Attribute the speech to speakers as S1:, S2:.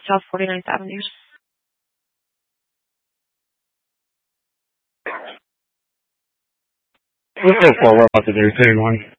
S1: South 49th Avenue.
S2: Let's go for a walk today, same one.